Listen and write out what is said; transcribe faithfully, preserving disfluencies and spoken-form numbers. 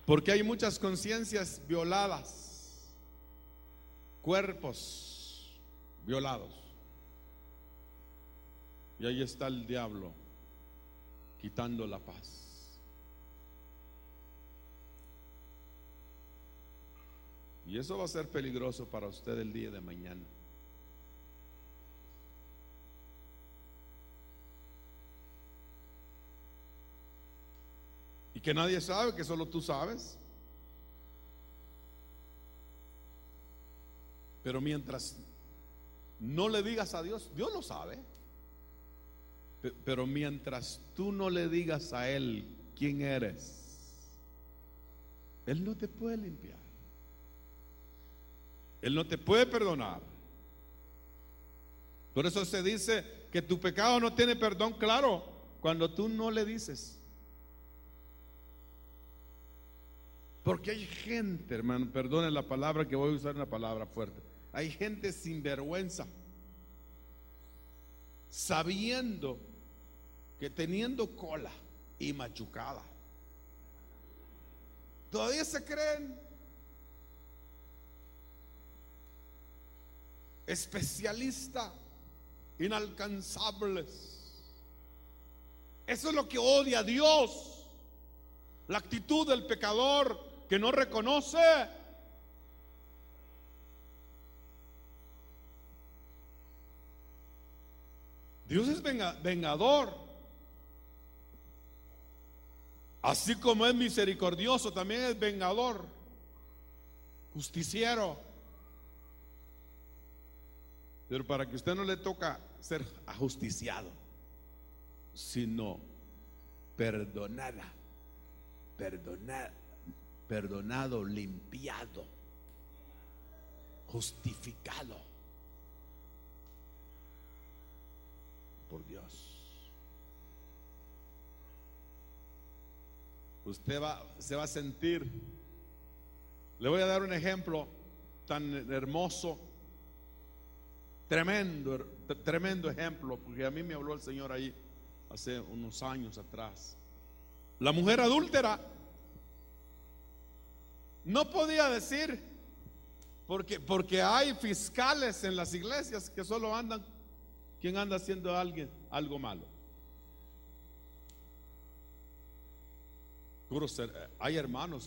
Porque hay muchas conciencias violadas, cuerpos violados. Y ahí está el diablo quitando la paz. Y eso va a ser peligroso para usted el día de mañana. Y que nadie sabe, que solo tú sabes. Pero mientras no le digas a Dios, Dios lo sabe. Pero mientras tú no le digas a Él quién eres, Él no te puede limpiar. Él no te puede perdonar. Por eso se dice que tu pecado no tiene perdón, claro, cuando tú no le dices. Porque hay gente, hermano, perdone la palabra, que voy a usar una palabra fuerte. Hay gente sin vergüenza, sabiendo que teniendo cola y machucada, todavía se creen especialistas, inalcanzables. Eso es lo que odia a Dios, la actitud del pecador que no reconoce. Dios es vengador. Así como es misericordioso, también es vengador, justiciero. Pero para que usted no le toca ser ajusticiado, sino perdonada, perdonada, perdonado, limpiado, justificado por Dios. Usted va, se va a sentir. Le voy a dar un ejemplo tan hermoso, tremendo, tremendo ejemplo, porque a mí me habló el Señor ahí hace unos años atrás. La mujer adúltera no podía decir, porque, porque hay fiscales en las iglesias que solo andan, ¿quién anda haciendo a alguien algo malo? Hay hermanos